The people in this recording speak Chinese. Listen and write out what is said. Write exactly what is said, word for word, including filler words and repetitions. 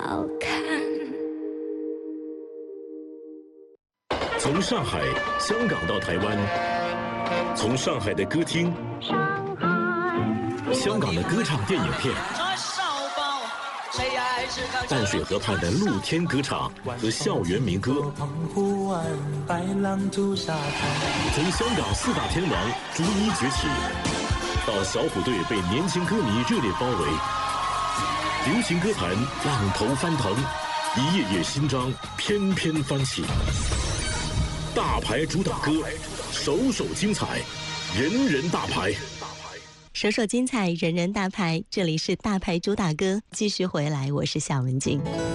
好看。 从上海、香港到台湾，从上海的歌厅、香港的歌唱电影片，淡水河畔的露天歌场和校园民歌，从香港四大天王逐一崛起，到小虎队被年轻歌迷热烈包围，流行歌坛浪头翻腾，一页页新章翩翩翻起。大牌主打歌，首首精彩，人人大牌。 首首精彩，人人大牌。这里是大牌主打歌，继续回来，我是夏文静。